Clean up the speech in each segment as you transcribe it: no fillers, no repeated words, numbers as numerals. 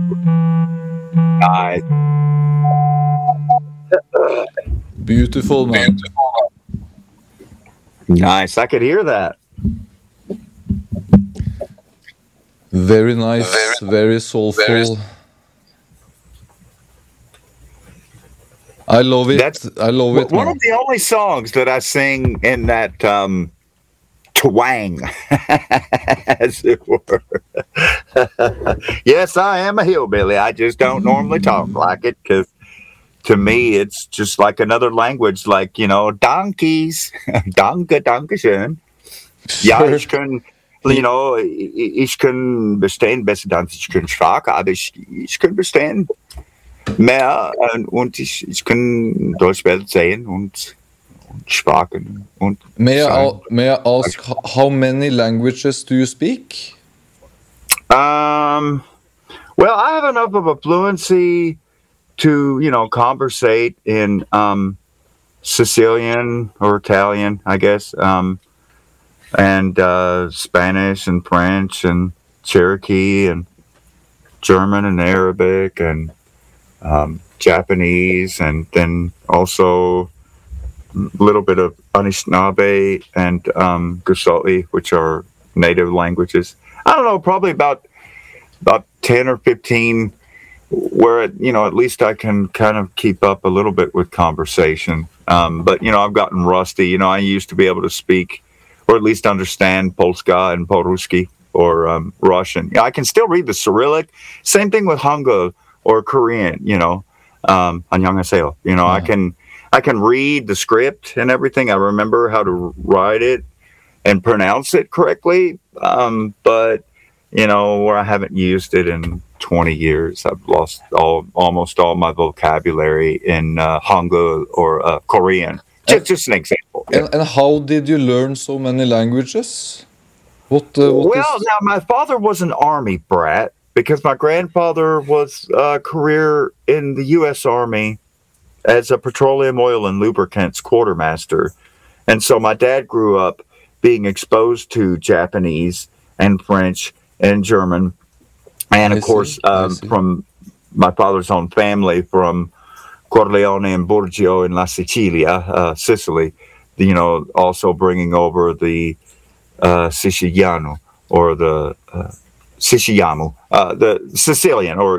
I Beautiful, man. Nice. I could hear that. Very nice, very soulful. I love That's it. I love it, one of man. the only songs that I sing in that twang, as it were. Yes, I am a hillbilly. I just don't normally talk like it because to me it's just like another language, like, donkeys. Danke, Dankeschön. Ja, Sure. ich kann, ich kann bestehen besser, als ich kann stark, aber ich kann bestehen mehr und ich kann Deutsch Welt sehen und sprechen und sein. May I ask how many languages do you speak? Um, well, I have enough of a fluency to, conversate in Sicilian or Italian, I guess, and Spanish and French and Cherokee and German and Arabic and Japanese, and then also a little bit of Anishinaabe and Gusali, which are native languages. I don't know, probably about 10 or 15 where at least I can kind of keep up a little bit with conversation. But I've gotten rusty. I used to be able to speak or at least understand Polska and Poruski or Russian. I can still read the Cyrillic. Same thing with Hangul or Korean. 안녕하세요. I can read the script and everything. I remember how to write it and pronounce it correctly. But where I haven't used it in 20 years, I've lost almost all my vocabulary in Hangul or Korean. Just an example. Yeah. And how did you learn so many languages? What Well, is? now my father was an army brat because my grandfather was a career in the U.S. Army as a petroleum oil and lubricants quartermaster. And so my dad grew up being exposed to Japanese and French and German. And I of course, see. I see. from my father's own family from Corleone and Borgio in La Sicilia, Sicily, also bringing over the Siciliano or the Siciliano, the Sicilian, or,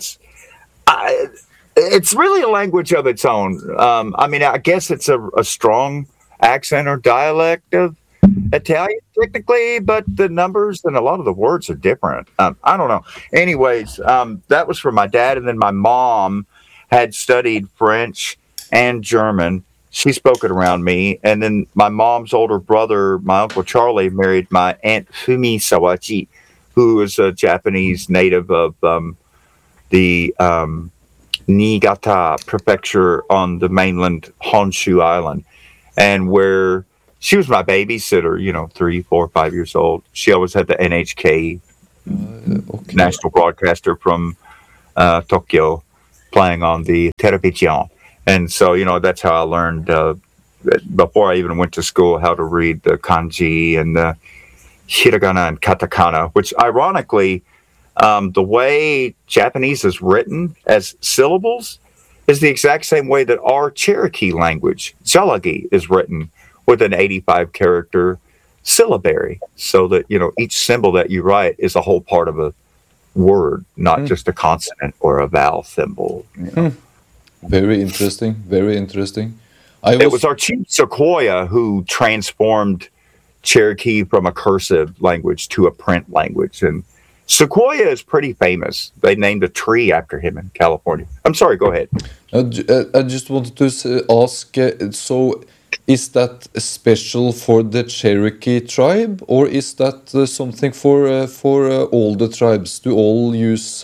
it's really a language of its own. I guess it's a strong accent or dialect of Italian, technically, but the numbers and a lot of the words are different. I don't know. Anyways, that was for my dad, and then my mom had studied French and German. She spoke it around me, and then my mom's older brother, my uncle Charlie, married my aunt Fumi Sawachi, who is a Japanese native of the Niigata prefecture on the mainland Honshu Island, and where she was my babysitter, 3, 4, 5 years old. She always had the NHK Okay. national broadcaster from Tokyo playing on the television. And so, that's how I learned, before I even went to school, how to read the kanji and the hiragana and katakana, which ironically, the way Japanese is written as syllables is the exact same way that our Cherokee language, Jalagi, is written with an 85 character syllabary, so that, each symbol that you write is a whole part of a word, not just a consonant or a vowel symbol. Very interesting. Very interesting. I It was was. our chief Sequoia who transformed Cherokee from a cursive language to a print language. And Sequoia is pretty famous. They named a tree after him in California. I'm sorry, go ahead. I just wanted to ask. So, is that special for the Cherokee tribe, or is that something for all the tribes? Do all use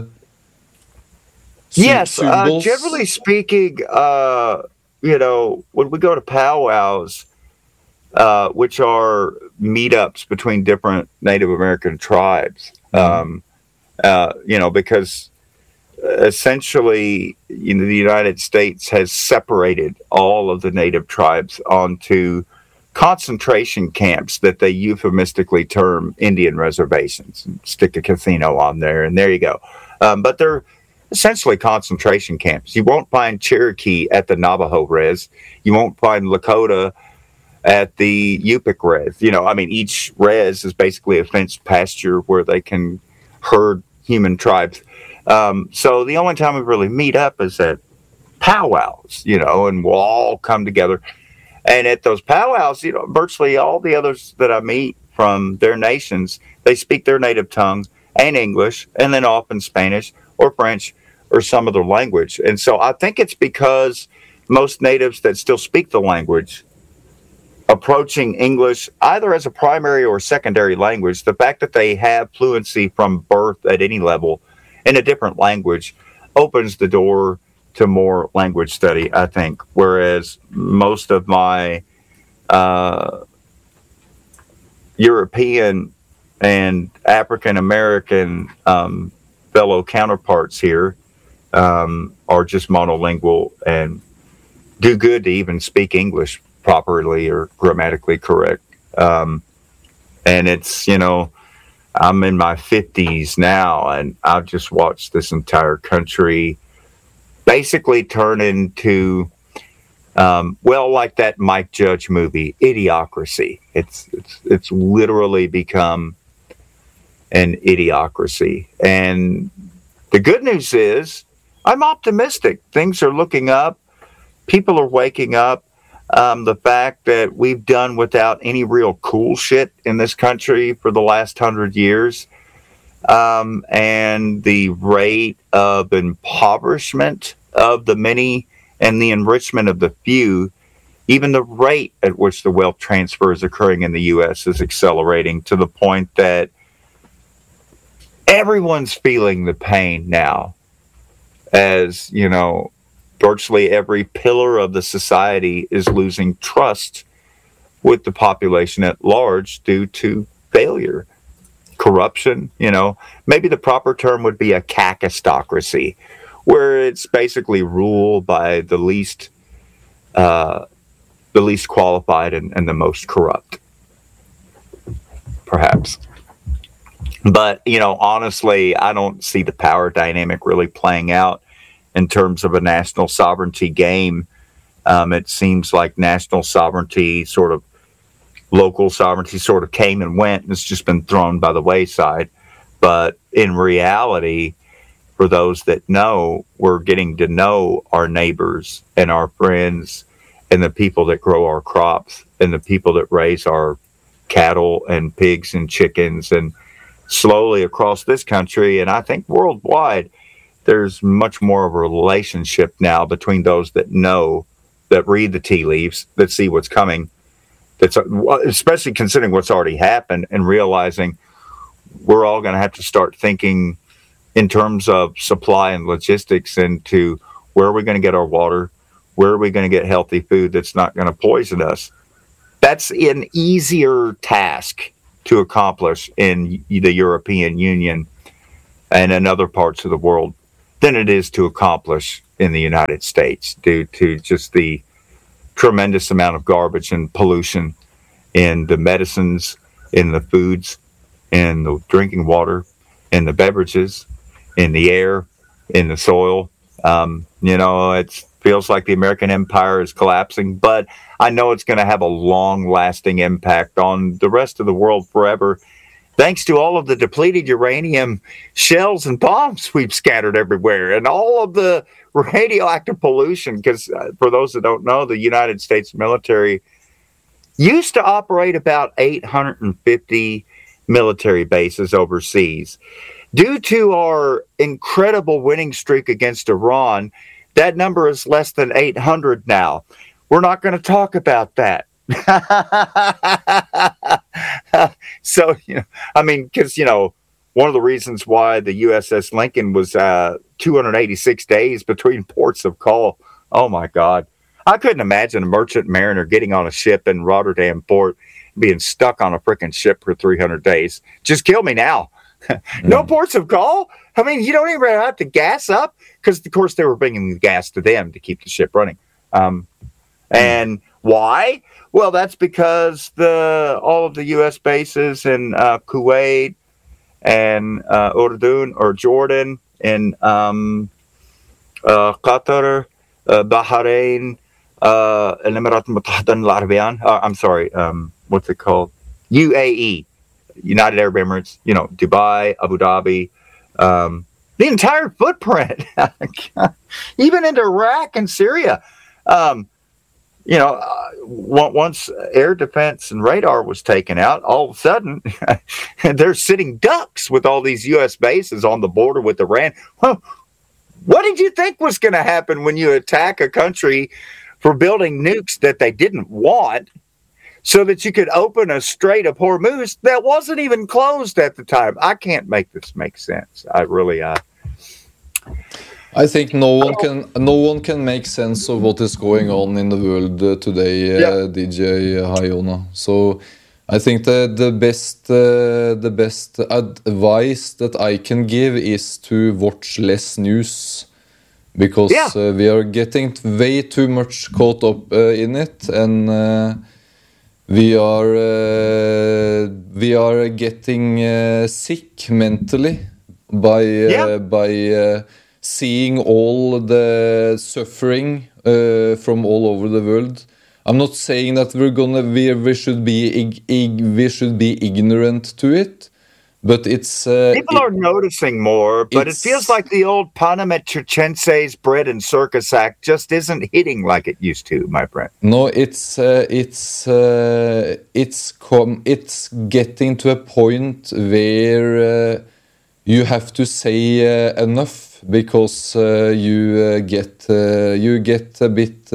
Yes, generally symbols? speaking, when we go to powwows, which are meetups between different Native American tribes, Yeah. because essentially, the United States has separated all of the Native tribes onto concentration camps that they euphemistically term Indian reservations. Stick a casino on there, and there you go. But they're essentially concentration camps. You won't find Cherokee at the Navajo res. You won't find Lakota at the Yupik res. I mean, each res is basically a fenced pasture where they can herd human tribes. So the only time we really meet up is at powwows, and we'll all come together. And at those powwows, virtually all the others that I meet from their nations, they speak their native tongue and English, and then often Spanish or French or some other language. And so I think it's because most natives that still speak the language, approaching English either as a primary or secondary language, the fact that they have fluency from birth at any level in a different language opens the door to more language study, I think. Whereas most of my European and African American fellow counterparts here are just monolingual and do good to even speak English properly or grammatically correct. And it's, I'm in my 50s now, and I've just watched this entire country basically turn into, like that Mike Judge movie, Idiocracy. It's literally become an idiocracy. And the good news is I'm optimistic. Things are looking up. People are waking up. The fact that we've done without any real cool shit in this country for the last 100 years, and the rate of impoverishment of the many and the enrichment of the few, even the rate at which the wealth transfer is occurring in the U.S. is accelerating to the point that everyone's feeling the pain now, as, virtually every pillar of the society is losing trust with the population at large due to failure, corruption. Maybe the proper term would be a kakistocracy, where it's basically ruled by the least qualified and the most corrupt, perhaps. But, honestly, I don't see the power dynamic really playing out in terms of a national sovereignty game. It seems like national sovereignty, local sovereignty sort of came and went, and it's just been thrown by the wayside. But in reality, for those that know, we're getting to know our neighbors and our friends and the people that grow our crops and the people that raise our cattle and pigs and chickens, and slowly across this country, and I think worldwide, there's much more of a relationship now between those that know, that read the tea leaves, that see what's coming, that's especially considering what's already happened, and realizing we're all going to have to start thinking in terms of supply and logistics into where are we going to get our water, where are we going to get healthy food that's not going to poison us. That's an easier task to accomplish in the European Union and in other parts of the world than it is to accomplish in the United States, due to just the tremendous amount of garbage and pollution in the medicines, in the foods, in the drinking water, in the beverages, in the air, in the soil. It feels like the American empire is collapsing, but I know it's going to have a long-lasting impact on the rest of the world forever, thanks to all of the depleted uranium shells and bombs we've scattered everywhere, and all of the radioactive pollution. Because for those that don't know, the United States military used to operate about 850 military bases overseas. Due to our incredible winning streak against Iran, that number is less than 800 now. We're not going to talk about that. So, because, one of the reasons why the USS Lincoln was 286 days between ports of call. Oh, my God. I couldn't imagine a merchant mariner getting on a ship in Rotterdam port, being stuck on a freaking ship for 300 days. Just kill me now. No ports of call? You don't even have to gas up, because, of course, they were bringing the gas to them to keep the ship running. And why? Well, that's because all of the U.S. bases in Kuwait and Urdun or Jordan in Qatar, Bahrain, الإمارات المتحدة العربية. I'm sorry, what's it called? UAE, United Arab Emirates. Dubai, Abu Dhabi, the entire footprint, even into Iraq and Syria. Once air defense and radar was taken out, all of a sudden they're sitting ducks with all these U.S. bases on the border with Iran. Well, what did you think was going to happen when you attack a country for building nukes that they didn't want so that you could open a Strait of Hormuz that wasn't even closed at the time? I can't make this make sense. I think no one can make sense of what is going on in the world today, DJ Hayona. So I think that the best advice that I can give is to watch less news, because we are getting way too much caught up in it, and we are getting sick mentally by seeing all the suffering from all over the world. I'm not saying that we should be ignorant to it, but it's people are noticing more. But it feels like the old Panem Circenses bread and circus act just isn't hitting like it used to, my friend. No, it's getting to a point where you have to say enough, because you get a bit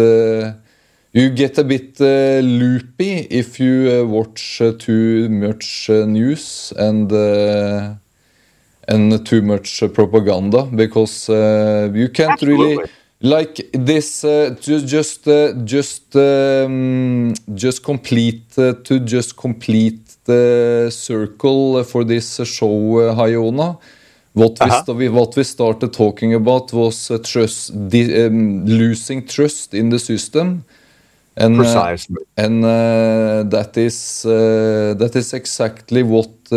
loopy if you watch too much news and too much propaganda, because you can't really like this. Just complete the circle for this show, Hayona. What we started talking about was losing trust in the system, and precisely, and that is exactly what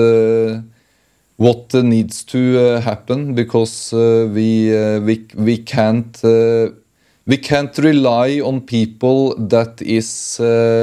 needs to happen, because we can't rely on people that is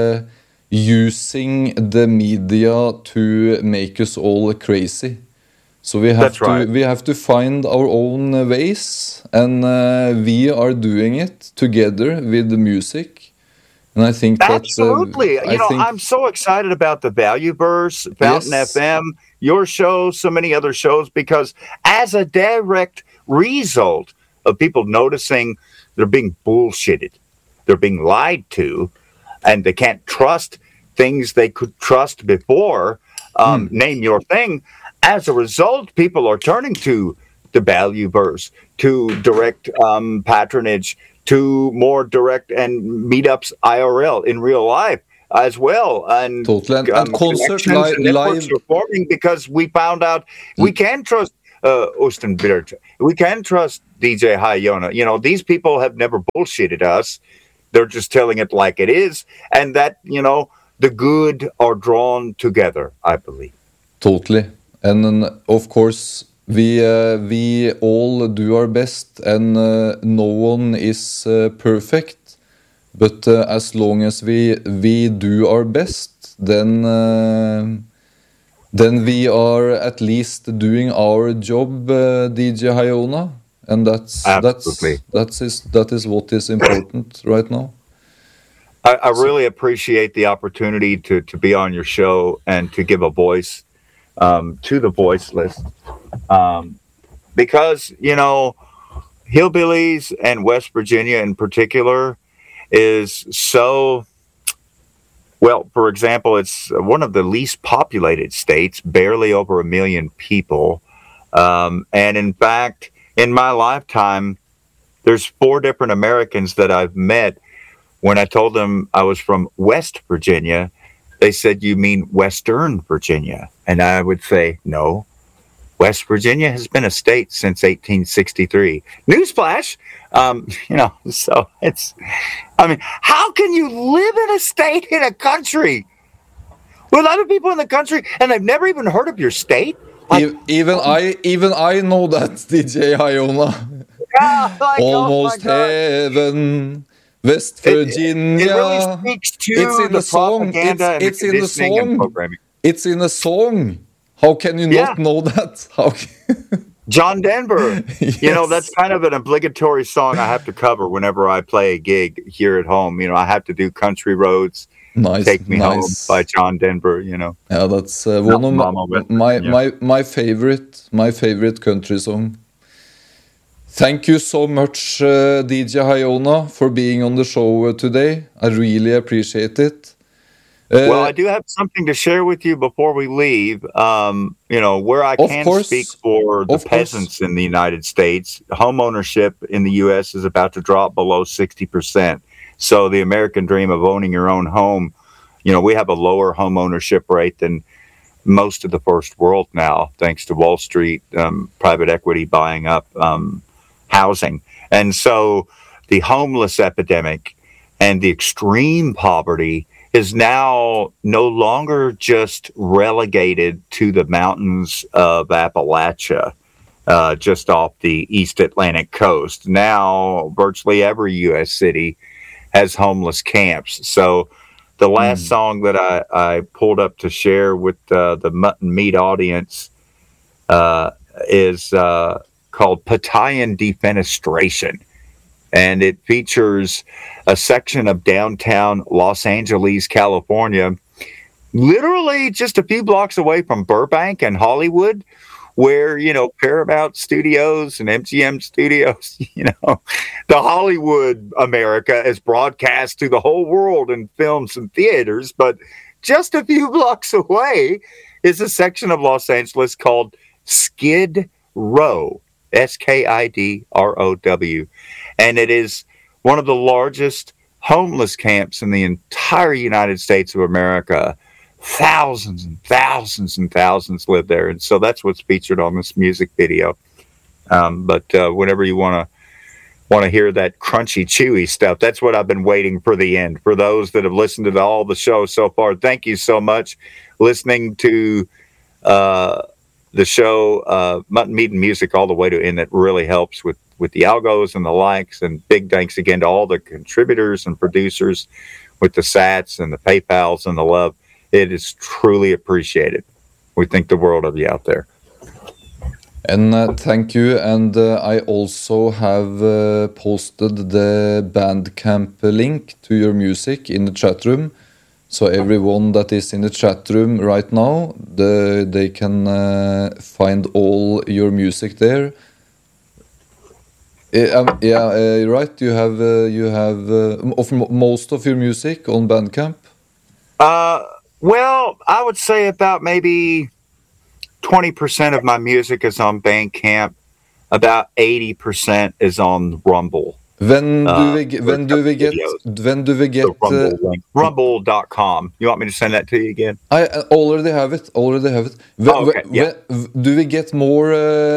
using the media to make us all crazy. So we have to find our own ways, and we are doing it together with the music. And I think absolutely. I'm so excited about the Value Burst, Fountain FM, your show, so many other shows, because as a direct result of people noticing they're being bullshitted, they're being lied to, and they can't trust things they could trust before. Name your thing. As a result, people are turning to the Value Burst, to direct patronage, to more direct and meetups IRL in real life as well. And totally. And concert live are forming, because we found out we can trust Øystein Birch. We can trust DJ Hayona. These people have never bullshitted us. They're just telling it like it is. And that, the good are drawn together, I believe. Totally. And then, of course, we all do our best, and no one is perfect. But as long as we do our best, then we are at least doing our job, DJ Hayona, and that is what is important right now. I really appreciate the opportunity to be on your show and to give a voice to the voiceless, because hillbillies and West Virginia in particular is so well. For example, it's one of the least populated states, barely over 1 million people, and in fact, in my lifetime, there's 4 different Americans that I've met. When I told them I was from West Virginia, they said, "You mean Western Virginia?" And I would say, "No, West Virginia has been a state since 1863. Newsflash. So how can you live in a state, in a country with other people in the country, and they've never even heard of your state? Even I know that DJ Iona. Yeah, like, oh my Almost God. heaven, West It really Virginia. speaks It's to in the the song. propaganda and the It's in the conditioning and song. programming. It's in a song. How can you Yeah, not know that? How John Denver. That's yes. kind of an obligatory song I have to cover whenever I play a gig here at home. I have to do Country Roads, Nice, Take Me Home by nice. John Denver, Yeah, that's one of Mountain Mama West Virginia. my favorite country song. Thank you so much, DJ Iona, for being on the show today. I really appreciate it. Well, Uh, I do have something to share with you before we leave. Where I of can speak course, for the of course. peasants in the United States, home ownership in the U.S. is about to drop below 60%. So the American dream of owning your own home, we have a lower home ownership rate than most of the first world now, thanks to Wall Street, private equity buying up housing. And so the homeless epidemic and the extreme poverty is now no longer just relegated to the mountains of Appalachia, just off the East Atlantic coast. Now, virtually every U.S. city has homeless camps. So, the last Mm. song that I pulled up to share with the Mutton Meat audience is called Patayan Defenestration, and it features a section of downtown Los Angeles, California, literally just a few blocks away from Burbank and Hollywood, where, Paramount Studios and MGM Studios, the Hollywood America is broadcast to the whole world in films and theaters. But just a few blocks away is a section of Los Angeles called Skid Row, Skidrow. And it is one of the largest homeless camps in the entire United States of America. Thousands and thousands and thousands live there. And so that's what's featured on this music video. But whenever you want to hear that crunchy, chewy stuff, that's what I've been waiting for the end. For those that have listened to all the shows so far, thank you so much. Listening to the show, Mutton Meat and Music, all the way to end, that really helps with the algos and the likes. And big thanks again to all the contributors and producers with the sats and the PayPals and the love. It is truly appreciated. We think the world of you out there. And thank you. And I also have posted the Bandcamp link to your music in the chat room. So everyone that is in the chat room right now, they can find all your music there. Right. You have most of your music on Bandcamp. Well, I would say about maybe 20% of my music is on Bandcamp. About 80% is on Rumble. When do we get The Rumble link. Rumble.com. You want me to send that to you again? I already have it. Okay, yeah. Do we get more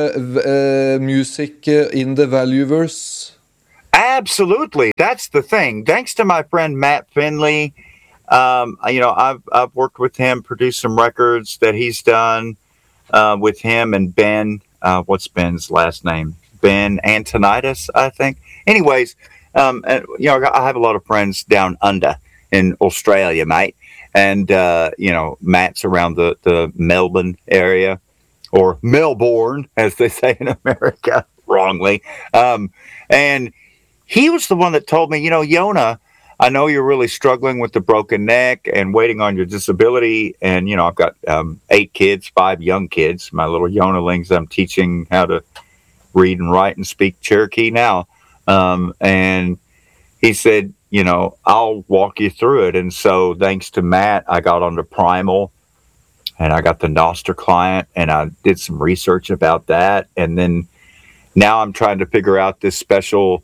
music in the Valueverse? Absolutely. That's the thing. Thanks to my friend Matt Finley. I've worked with him, produced some records that he's done with him and Ben. What's Ben's last name? Ben Antonitis, I think. Anyways, I have a lot of friends down under in Australia, mate. And, Matt's around the Melbourne area, or Melbourne, as they say in America, wrongly. And he was the one that told me, Yona, I know you're really struggling with the broken neck and waiting on your disability. And, I've got 8 kids, 5 young kids, my little Yonalings. I'm teaching how to read and write and speak Cherokee now. And he said, I'll walk you through it. And so thanks to Matt, I got onto Primal and I got the Noster client and I did some research about that. And then now I'm trying to figure out this special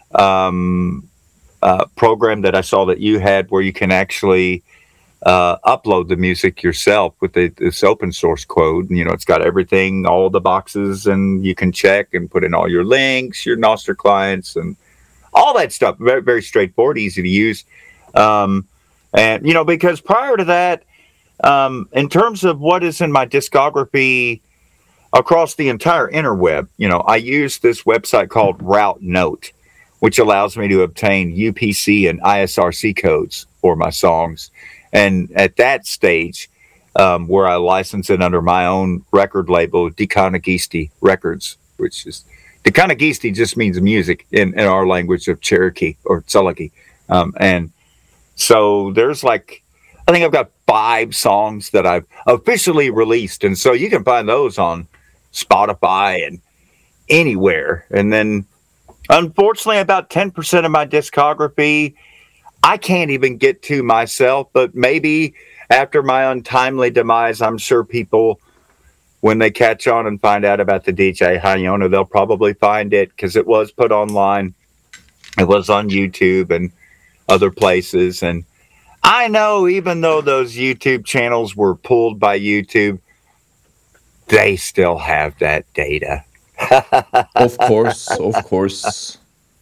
program that I saw that you had where you can actually upload the music yourself with this open source code. And, it's got everything, all the boxes, and you can check and put in all your links, your Noster clients, and all that stuff. Very, very straightforward, easy to use. And, because prior to that, in terms of what is in my discography, across the entire interweb. You know, I use this website called Route Note, which allows me to obtain UPC and ISRC codes for my songs. And at that stage, where I license it under my own record label, Dekanagisti Records, which is Dekanagisti just means music in our language of Cherokee or Tsalagi. And so there's like, I think I've got 5 songs that I've officially released. And so you can find those on Spotify and anywhere. And then unfortunately, about 10% of my discography, I can't even get to myself, but maybe after my untimely demise, I'm sure people, when they catch on and find out about the DJ Hayona, they'll probably find it because it was put online. It was on YouTube and other places. And I know even though those YouTube channels were pulled by YouTube, they still have that data. Of course.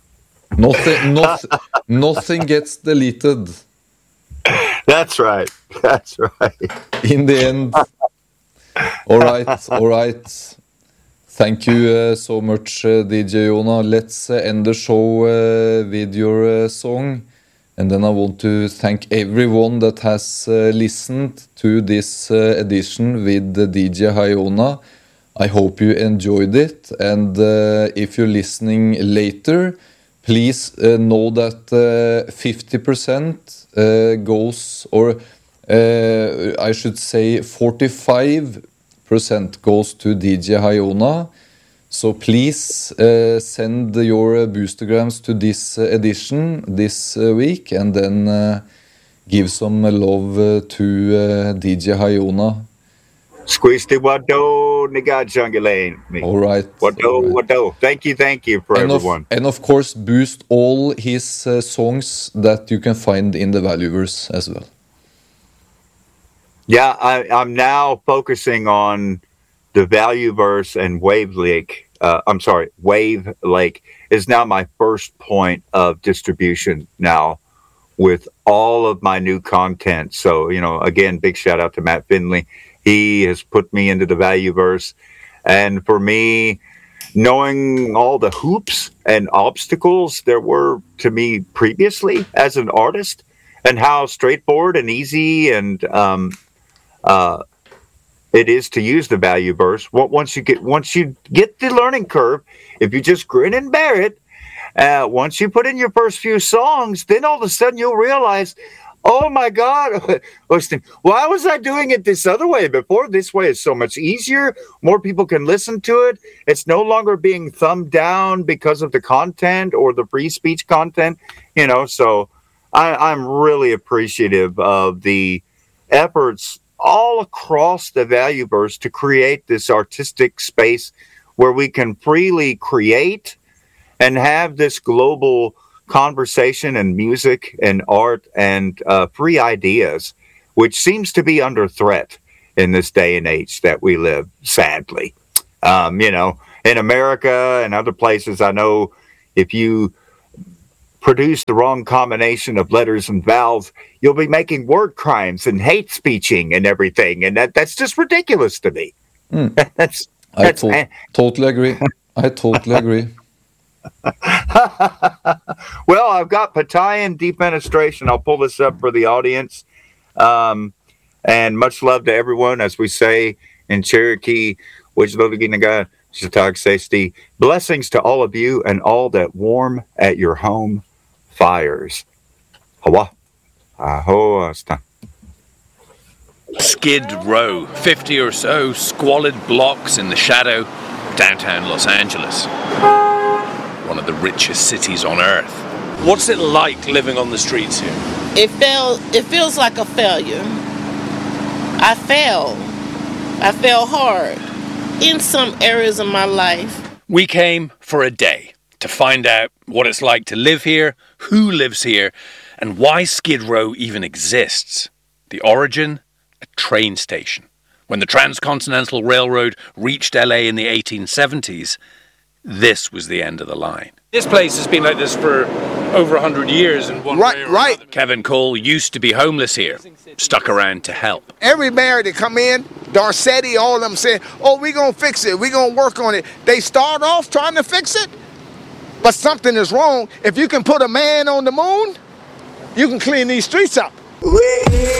Nothing gets deleted. That's right. In the end. All right. Thank you so much, DJ Yona. Let's end the show with your song. And then I want to thank everyone that has listened to this edition with the DJ Hayona. I hope you enjoyed it. And if you're listening later, please know that 50% goes, or I should say 45% goes to DJ Hayona. So please send your boostergrams to this edition this week, and then give some love to DJ Hayona. Squeeze the wado, nigga jungulane. All right. Wado. Thank you for everyone. And of course, boost all his songs that you can find in the Valueverse as well. Yeah, I'm now focusing on the Valueverse, and Wave Lake is now my first point of distribution now with all of my new content. So, you know, again, big shout out to Matt Finley. He has put me into the Valueverse. And for me, knowing all the hoops and obstacles there were to me previously as an artist, and how straightforward and easy and it is to use the Valueverse. Once you get the learning curve, if you just grin and bear it, once you put in your first few songs, then all of a sudden you'll realize, oh my God, why was I doing it this other way before? This way is so much easier. More people can listen to it. It's no longer being thumbed down because of the content or the free speech content, you know. So I'm really appreciative of the efforts all across the Valueverse to create this artistic space where we can freely create and have this global conversation and music and art and free ideas, which seems to be under threat in this day and age that we live, sadly. You know, in America and other places, I know if you produce the wrong combination of letters and vowels, you'll be making word crimes and hate speeching and everything. And that's just ridiculous to me. I totally agree. I totally agree. Well, I've got Patayan defenestration. I'll pull this up for the audience. And much love to everyone, as we say in Cherokee. Blessings to all of you and all that warm at your home fires. Skid Row, 50 or so squalid blocks in the shadow of downtown Los Angeles. One of the richest cities on earth. What's it like living on the streets here? It feels like a failure. I failed hard in some areas of my life. We came for a day to find out what it's like to live here, who lives here, and why Skid Row even exists. The origin, a train station. When the Transcontinental Railroad reached LA in the 1870s, this was the end of the line. This place has been like this for over 100 years in one Right, way or right. another. Kevin Cole used to be homeless here, stuck around to help. Every mayor that come in, Garcetti, all of them say, oh, we gonna fix it, we gonna work on it. They start off trying to fix it, but something is wrong. If you can put a man on the moon, you can clean these streets up.